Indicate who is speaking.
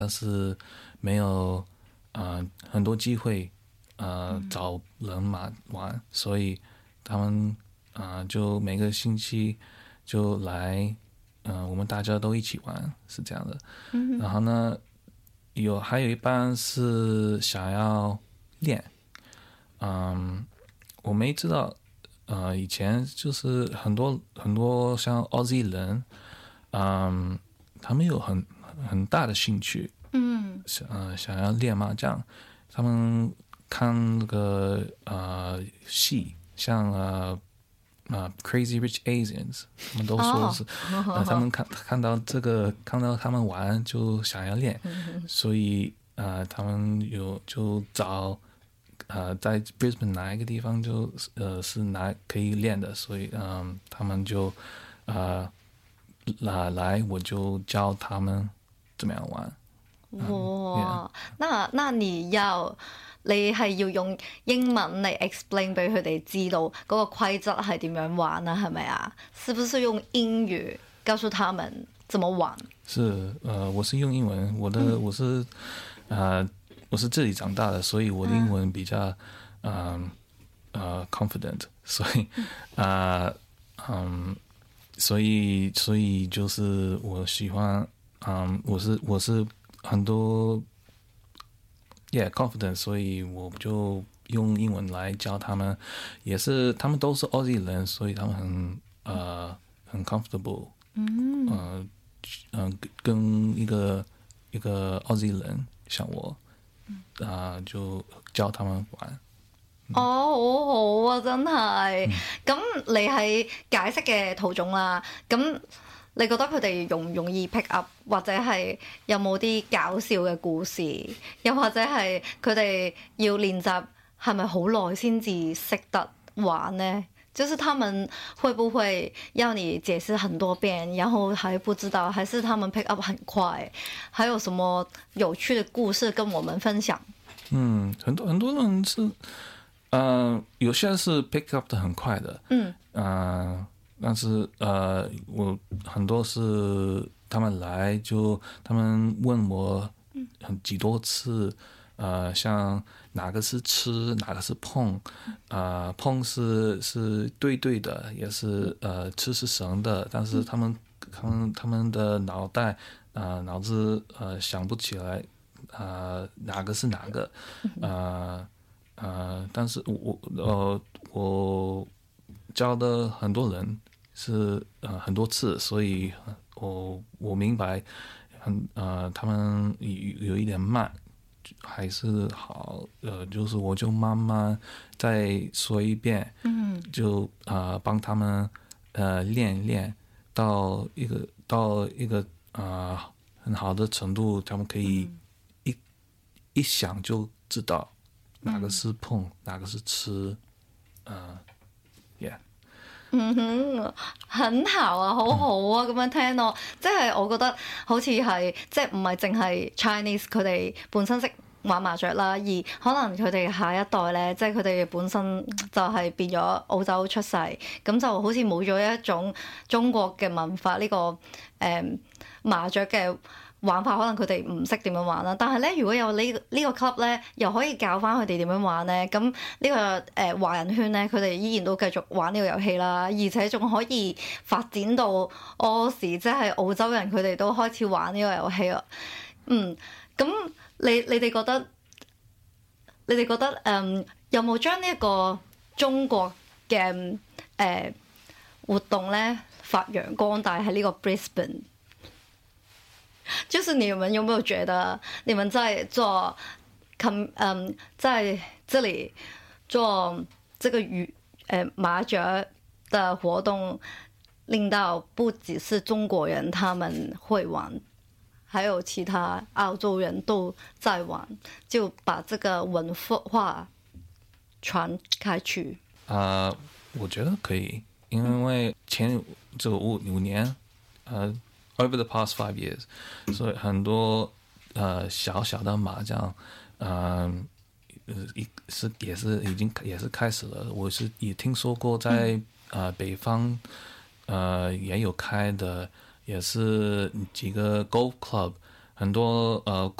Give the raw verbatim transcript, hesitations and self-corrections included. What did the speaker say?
Speaker 1: 但是没有呃很多机会呃、嗯、找人嘛玩，所以他们啊、呃、就每个星期就来，嗯、呃，我们大家都一起玩，是这样的。
Speaker 2: 嗯、
Speaker 1: 然后呢，有还有一半是想要练，嗯，我没知道，呃，以前就是很多很多像 Aussie 人，嗯，他们有很很大的兴趣，
Speaker 2: 嗯，
Speaker 1: 想、呃、想要练麻将，他们看那个呃戏，像呃呃 Crazy Rich Asians， 他们都说是，
Speaker 2: 哦、
Speaker 1: 呃，他们看看到这个，看到他们玩就想要练，所以呃，他们有就找。呃，在 Brisbane 哪一个地方就呃是哪可以练的，所以嗯、呃，他们就呃来来，我就教他们怎麼樣玩。
Speaker 2: 哇！
Speaker 1: 嗯 yeah.
Speaker 2: 那那你要你係要用英文嚟 explain 俾佢哋知道嗰個規則係點樣玩啊？係咪啊？是不是用英語告訴他們怎麼玩？
Speaker 1: 是，呃，我是用英文，我的、嗯、我是呃。我是这里长大的，所以我的英文比较，嗯呃 confident， 所以啊 嗯, 嗯，所以所以就是我喜欢，嗯，我是我是很多 ，yeah confident， 所以我就用英文来教他们，也是他们都是 Aussie 人，所以他们很呃很 comfortable， 嗯呃嗯跟一个一个 Aussie 人像我。啊、呃，就教他們玩。
Speaker 2: 哦，好好啊，真係。咁、嗯、你喺解釋嘅途中啦，咁你覺得佢哋容唔容易 pick up， 或者係有冇啲搞笑嘅故事，又或者係佢哋要練習係咪好耐先至識得玩呢？就是他們會不會要你解釋很多遍，然後還不知道，還是他們 pick up 很快？還有什麼有趣的故事跟我們分享？
Speaker 1: 嗯，很多很多人是，呃，有些是 pick up 的很快的，嗯，呃，但是呃，我很多是他們來就他們問我很幾多次。呃，像哪個是吃，哪個是碰，呃，碰是是對對的，也是呃吃是生的，但是他們他們他們的腦袋呃腦子呃想不起來呃哪個是哪個，呃呃，但是我呃我教的很多人是呃很多次，所以我我明白很呃他們有有一點慢。還是好，呃，就是我就慢慢再說一遍，嗯，就呃幫他們呃練練到一個到一個呃很好的程度，他們可以一、嗯、一想就知道哪個是碰，嗯、哪個是吃，呃，yeah，
Speaker 2: 嗯哼，很好啊，好好啊，咁、嗯、樣聽咯，即係我覺得好似係即係唔係淨係 Chinese 佢哋本身識玩麻雀啦，而可能佢哋下一代咧，即係佢哋本身就係變咗澳洲出世，咁就好似冇咗一種中國嘅文化呢、呢個誒、嗯、麻雀嘅玩法，可能佢哋唔識點樣玩啦。但係咧，如果有呢呢個 club 咧，又可以教翻佢哋點樣玩咧，咁呢、呢個誒、呃、華人圈咧，佢哋依然都繼續玩呢個遊戲啦，而且仲可以發展到澳時，即係澳洲人佢哋都開始玩呢個遊戲啊。嗯，咁。你你哋覺得你哋覺得誒、嗯、有冇將呢一個中國嘅誒、呃、活動咧發揚光大喺呢個 Brisbane？就是你們有沒有覺得你們在做 com 嗯在這裡做這個羽誒麻雀的活動，令到不只是中國人他們會玩？還有其他澳洲人都在玩，就把這個文化傳開去。
Speaker 1: 啊、呃，我覺得可以，因為前這個五五年，呃 over the past five years，所以很多呃小小的麻將，嗯、呃，一是也是已經也是開始了。我是也聽說過在，在呃北方，呃也有開的。也是幾個 golf club， 很多呃